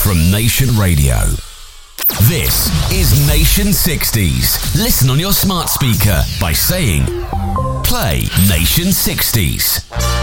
from Nation Radio. This is Nation 60s. Listen on your smart speaker by saying, play Nation 60s.